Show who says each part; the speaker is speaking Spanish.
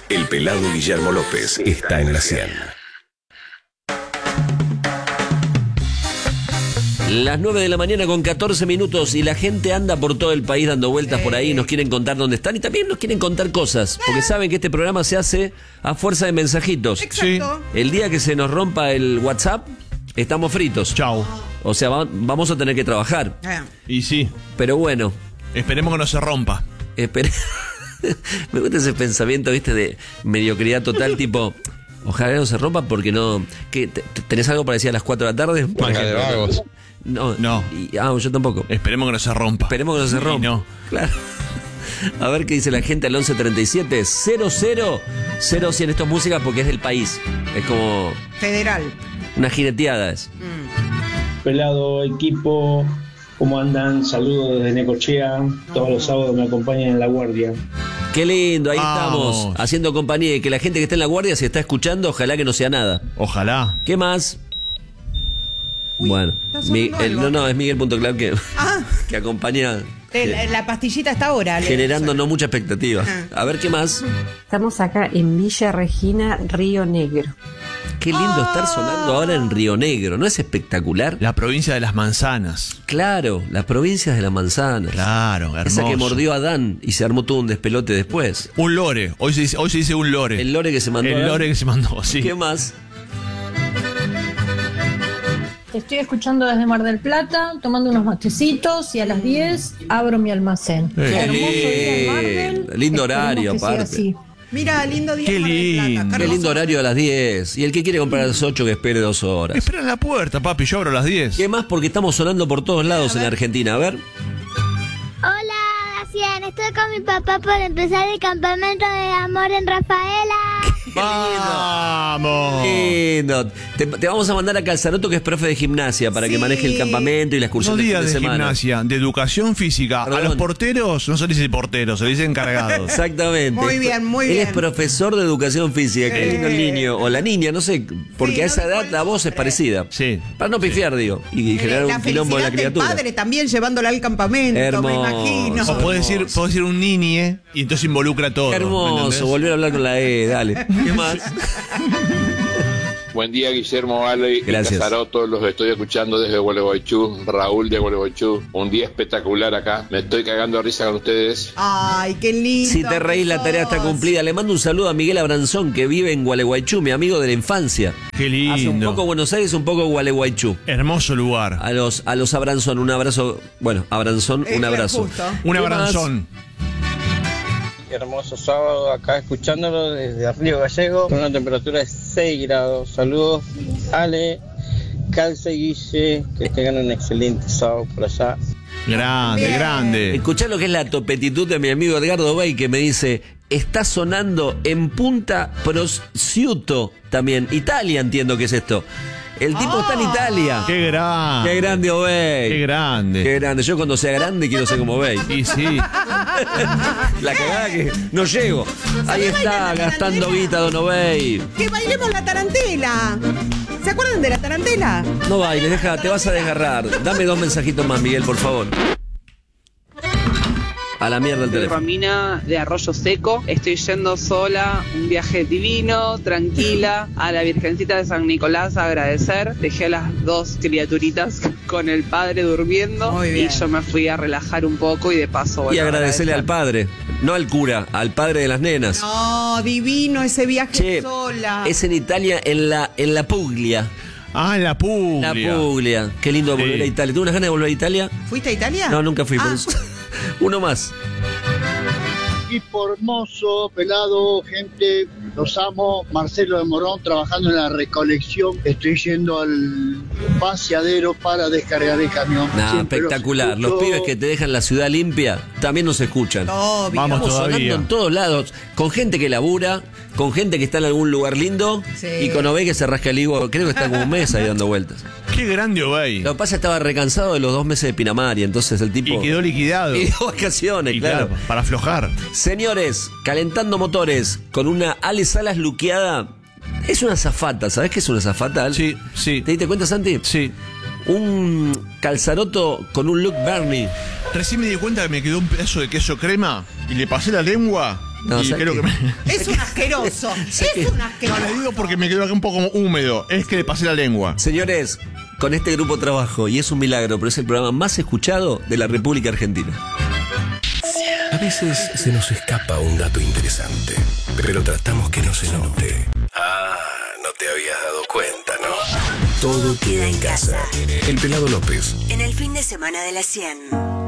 Speaker 1: El pelado Guillermo López está en la 100.
Speaker 2: Las 9 de la mañana con 14 minutos y la gente anda por todo el país dando vueltas por ahí, nos quieren contar dónde están y también nos quieren contar cosas, porque saben que este programa se hace a fuerza de mensajitos.
Speaker 3: Exacto.
Speaker 2: Sí. El día que se nos rompa el WhatsApp, estamos fritos.
Speaker 4: Chau.
Speaker 2: O sea, vamos a tener que trabajar.
Speaker 4: Y sí.
Speaker 2: Pero bueno.
Speaker 4: Esperemos que no se rompa.
Speaker 2: Me gusta ese pensamiento, viste, de mediocridad total, tipo... Ojalá no se rompa porque no... ¿Qué, ¿Tenés algo para decir a las 4 de la tarde?
Speaker 4: Manga de vagos.
Speaker 2: No. Yo tampoco.
Speaker 4: Esperemos que no se rompa.
Speaker 2: Esperemos que no se rompa.
Speaker 4: No.
Speaker 2: Claro. A ver qué dice la gente al 1137 00 100. Esto es música porque es del país. Es como...
Speaker 3: Federal.
Speaker 2: Una jineteada es.
Speaker 5: Pelado, equipo, ¿cómo andan? Saludos desde Necochea. Todos los sábados me acompañan en La Guardia.
Speaker 2: Qué lindo, ahí
Speaker 4: Vamos.
Speaker 2: estamos, haciendo compañía. Y que la gente que está en La Guardia, si está escuchando, ojalá que no sea nada.
Speaker 4: Ojalá.
Speaker 2: ¿Qué más?
Speaker 3: Uy,
Speaker 2: bueno,
Speaker 3: está sonando algo.
Speaker 2: no, es Miguel.clav que acompaña.
Speaker 3: La pastillita hasta ahora.
Speaker 2: Generando no mucha expectativa. A ver, ¿qué más?
Speaker 6: Estamos acá en Villa Regina, Río Negro.
Speaker 2: Qué lindo estar sonando ahora en Río Negro, ¿no es espectacular?
Speaker 4: La provincia de las manzanas.
Speaker 2: Claro, las provincias de las manzanas.
Speaker 4: Claro, hermoso.
Speaker 2: Esa que mordió a Adán y se armó todo un despelote después.
Speaker 4: Un lore, hoy se dice un lore.
Speaker 2: El lore que se mandó.
Speaker 4: El lore que se mandó, sí.
Speaker 2: ¿Qué más?
Speaker 7: Te estoy escuchando desde Mar del Plata, tomando unos matecitos y a las 10 abro mi almacén.
Speaker 2: Qué
Speaker 7: Hermoso día en Mar del.
Speaker 2: lindo horario,
Speaker 7: Esperemos que siga
Speaker 2: aparte.
Speaker 7: así.
Speaker 3: Mira, lindo día.
Speaker 4: Qué
Speaker 3: en Mar del Plata.
Speaker 4: lindo.
Speaker 2: Qué lindo horario a las 10. Y el que quiere comprar a las 8 que espere 2 horas.
Speaker 4: Espera en la puerta, papi, yo abro a las 10.
Speaker 2: ¿Qué más? Porque estamos sonando por todos lados en Argentina. A ver.
Speaker 8: Hola, Cien. Estoy con mi papá por empezar el campamento de amor en Rafaela.
Speaker 4: ¡Vamos!
Speaker 2: Lindo. Te vamos a mandar a Calzaroto, que es profe de gimnasia, para que maneje el campamento y la excursión
Speaker 4: No
Speaker 2: de fin
Speaker 4: días
Speaker 2: de
Speaker 4: de
Speaker 2: semana.
Speaker 4: gimnasia, de educación física.
Speaker 2: Perdón.
Speaker 4: A los porteros no se les dice porteros, se les dice encargados.
Speaker 2: Exactamente.
Speaker 3: Muy bien, muy
Speaker 2: Él
Speaker 3: bien.
Speaker 2: es profesor de educación física. Qué lindo el niño. O la niña, no sé. Porque
Speaker 3: Sí,
Speaker 2: a esa
Speaker 3: no
Speaker 2: edad
Speaker 3: recuerdo
Speaker 2: la
Speaker 3: el
Speaker 2: voz es
Speaker 3: nombre.
Speaker 2: parecida.
Speaker 4: Sí.
Speaker 2: Para no pifiar, digo. Y generar
Speaker 3: La
Speaker 2: un quilombo en la
Speaker 3: felicidad del
Speaker 2: criatura.
Speaker 3: padre también llevándola al campamento,
Speaker 2: Hermoso.
Speaker 3: me imagino.
Speaker 4: O puedo decir un niñe y entonces involucra todo. ¿me
Speaker 2: Hermoso.
Speaker 4: entendés?
Speaker 2: Volver a hablar con la E. Dale. ¿Qué más?
Speaker 9: Buen día, Guillermo, Ale y
Speaker 2: Gracias.
Speaker 9: Casaroto, los estoy escuchando desde Gualeguaychú, Raúl de Gualeguaychú. Un día espectacular acá, me estoy cagando de risa con ustedes.
Speaker 3: Ay, qué lindo.
Speaker 2: Si te reís, la tarea está cumplida. Le mando un saludo a Miguel Abranzón, que vive en Gualeguaychú, mi amigo de la infancia.
Speaker 4: Qué lindo.
Speaker 2: Hace un poco Buenos Aires, un poco Gualeguaychú.
Speaker 4: Hermoso lugar.
Speaker 2: A los Abranzón, un abrazo. Bueno, Abranzón, un abrazo.
Speaker 3: Justo.
Speaker 4: Un
Speaker 2: ¿Qué
Speaker 4: abrazón.
Speaker 10: Hermoso sábado acá escuchándolo desde Río Gallego con una temperatura de 6 grados. Saludos, Ale, Calce y Guille, que tengan un excelente sábado por allá.
Speaker 4: Grande,
Speaker 3: Bien.
Speaker 4: grande.
Speaker 2: Escuchá lo que es la topetitud de mi amigo Edgardo Bay, que me dice: está sonando en Punta Prosciutto también. Italia, entiendo que es esto. El tipo está en Italia.
Speaker 4: Qué grande.
Speaker 2: Qué grande, Obey.
Speaker 4: Qué grande.
Speaker 2: Qué grande. Yo cuando sea grande quiero ser como Obey.
Speaker 4: Y sí.
Speaker 2: La cagada que no llego. Ahí está, gastando guita Don Obey.
Speaker 3: Que bailemos la tarantela. ¿Se acuerdan de la tarantela?
Speaker 2: No bailes, te vas a desgarrar. Dame 2 mensajitos más, Miguel, por favor. A la mierda el
Speaker 11: Soy
Speaker 2: teléfono.
Speaker 11: Romina de Arroyo Seco, estoy yendo sola, un viaje divino, tranquila, a la Virgencita de San Nicolás a agradecer. Dejé a las 2 criaturitas con el padre durmiendo.
Speaker 3: Muy bien.
Speaker 11: Y yo me fui a relajar un poco y de paso
Speaker 2: Y
Speaker 11: bueno,
Speaker 2: agradecerle al
Speaker 11: agradecer.
Speaker 2: padre, no al cura, al padre de las nenas.
Speaker 3: No, divino ese viaje
Speaker 2: Che,
Speaker 3: sola.
Speaker 2: es en Italia, en la Puglia.
Speaker 4: Ah, la Puglia.
Speaker 2: La Puglia. Qué lindo
Speaker 4: Sí.
Speaker 2: volver a Italia. ¿Tuve unas ganas de volver a Italia?
Speaker 3: ¿Fuiste a Italia?
Speaker 2: No, nunca fui. Por
Speaker 3: Ah.
Speaker 2: eso. Uno más.
Speaker 12: Equipo hermoso, pelado, gente, los amo. Marcelo de Morón trabajando en la recolección. Estoy yendo al vaciadero para descargar el camión.
Speaker 2: Nah,
Speaker 12: Siempre
Speaker 2: espectacular. Los
Speaker 12: escucho.
Speaker 2: pibes que te dejan la ciudad limpia también nos escuchan.
Speaker 3: Obvio.
Speaker 4: Vamos
Speaker 2: Estamos
Speaker 4: todavía.
Speaker 2: sonando en todos lados, con gente que labura, con gente que está en algún lugar lindo
Speaker 3: Sí.
Speaker 2: y con Obey que se rasca el higo. Creo que está como un mes ahí dando vueltas.
Speaker 4: Qué grande Obey.
Speaker 2: Lo que pasa es que estaba recansado de los 2 meses de Pinamar y entonces el tipo...
Speaker 4: Y quedó liquidado.
Speaker 2: Y dio vacaciones,
Speaker 4: Y
Speaker 2: claro.
Speaker 4: para aflojar.
Speaker 2: Señores, calentando motores con una Ale Salas luqueada. Es una azafata, ¿sabés qué es una azafata, Ale?
Speaker 4: Sí, sí.
Speaker 2: ¿Te diste cuenta, Santi?
Speaker 4: Sí.
Speaker 2: Un calzaroto con un look Bernie.
Speaker 4: Recién me di cuenta que me quedó un pedazo de queso crema y le pasé la lengua
Speaker 2: No,
Speaker 4: y creo que
Speaker 3: Es un asqueroso. Es un asqueroso.
Speaker 4: No, le digo porque me quedó acá un poco húmedo. Es que le pasé la lengua.
Speaker 2: Señores, con este grupo trabajo, y es un milagro, pero es el programa más escuchado de la República Argentina.
Speaker 1: A veces se nos escapa un dato interesante, pero tratamos que no se note. Ah, no te habías dado cuenta, ¿no? Todo queda en casa. El Pelado López.
Speaker 13: En el fin de semana de la 100.